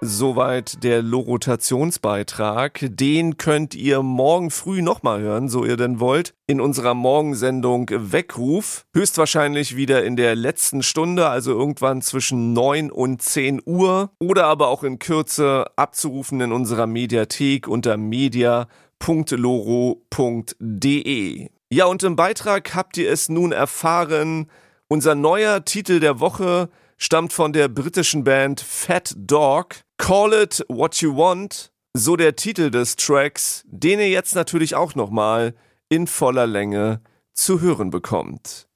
Soweit der Lorotationsbeitrag. Den könnt ihr morgen früh nochmal hören, so ihr denn wollt, in unserer Morgensendung Weckruf. Höchstwahrscheinlich wieder in der letzten Stunde, also irgendwann zwischen 9 und 10 Uhr. Oder aber auch in Kürze abzurufen in unserer Mediathek unter media.loro.de. Ja, und im Beitrag habt ihr es nun erfahren. Unser neuer Titel der Woche stammt von der britischen Band Fat Dog. Call It What You Want, so der Titel des Tracks, den ihr jetzt natürlich auch nochmal in voller Länge zu hören bekommt.